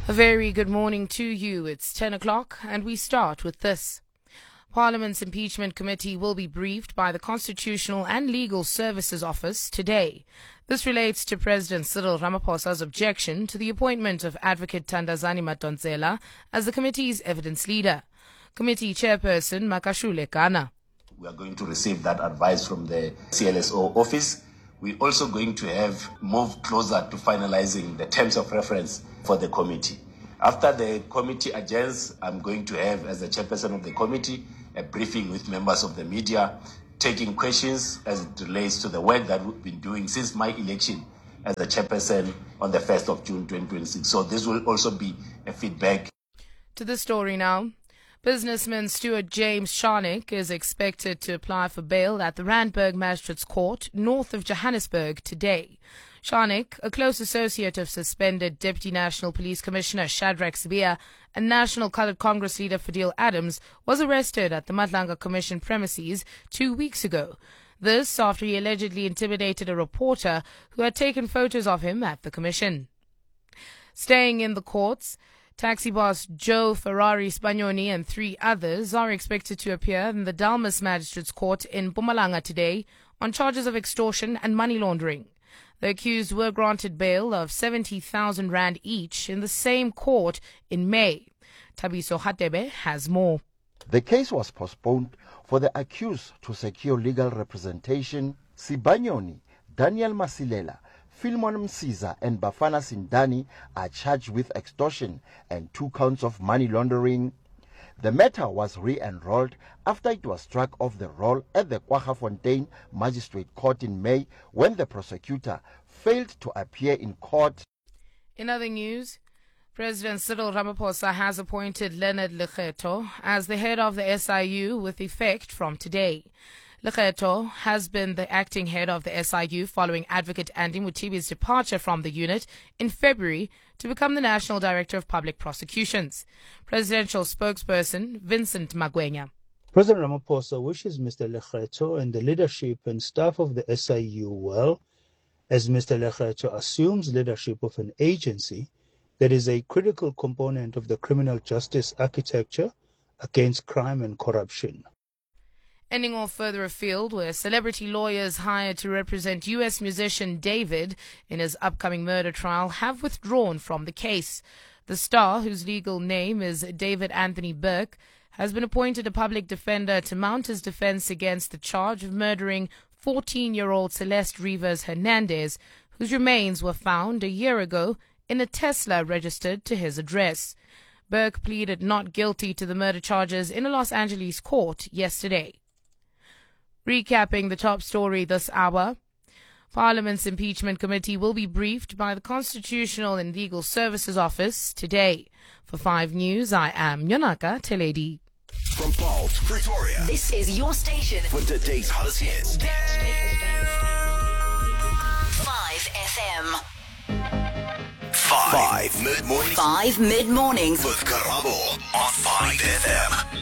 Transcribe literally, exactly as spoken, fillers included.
A very good morning to you. It's ten o'clock and we start with this. Parliament's Impeachment Committee will be briefed by the Constitutional and Legal Services Office today. This relates to President Cyril Ramaphosa's objection to the appointment of Advocate Thandazani Madonsela as the committee's evidence leader. Committee Chairperson Makashule Kana. We are going to receive that advice from the C L S O office. We're also going to have moved closer to finalizing the terms of reference for the committee. After the committee adjourns, I'm going to have, as the chairperson of the committee, a briefing with members of the media, taking questions as it relates to the work that we've been doing since my election as the chairperson on the first of June twenty twenty-six. So this will also be a feedback. To the story now. Businessman Stuart James Sharnick is expected to apply for bail at the Randburg Magistrates Court north of Johannesburg today. Sharnick, a close associate of suspended Deputy National Police Commissioner Shadrack Sibiya and National Coloured Congress leader Fadil Adams, was arrested at the Madlanga Commission premises two weeks ago. This after he allegedly intimidated a reporter who had taken photos of him at the commission. Staying in the courts, taxi boss Joe Ferrari Spagnoni and three others are expected to appear in the Dalmas Magistrates Court in Mpumalanga today on charges of extortion and money laundering. The accused were granted bail of seventy thousand rand each in the same court in May. Tabiso Hatebe has more. The case was postponed for the accused to secure legal representation. Sibanyoni, Daniel Masilela, Philemon Msiza and Bafana Sindani are charged with extortion and two counts of money laundering. The matter was re-enrolled after it was struck off the roll at the Kwaggafontein Magistrate Court in May when the prosecutor failed to appear in court. In other news, President Cyril Ramaphosa has appointed Leonard Lekgetho as the head of the S I U with effect from today. Lekgetho has been the acting head of the S I U following Advocate Andy Muthibi's departure from the unit in February to become the National Director of Public Prosecutions. Presidential spokesperson Vincent Magwenya. President Ramaphosa wishes Mister Lekgetho and the leadership and staff of the S I U well, as Mister Lekgetho assumes leadership of an agency that is a critical component of the criminal justice architecture against crime and corruption. Ending off further afield, where celebrity lawyers hired to represent U S musician David in his upcoming murder trial have withdrawn from the case. The star, whose legal name is David Anthony Burke, has been appointed a public defender to mount his defense against the charge of murdering fourteen-year-old Celeste Rivers Hernandez, whose remains were found a year ago in a Tesla registered to his address. Burke pleaded not guilty to the murder charges in a Los Angeles court yesterday. Recapping the top story this hour, Parliament's Impeachment Committee will be briefed by the Constitutional and Legal Services Office today. For five News, I am Yonaka Teledi. From Paul to Pretoria, this is your station for today's hottest hits. five F M. Five, five mid-mornings. Five mid-mornings. With Karabo on five F M.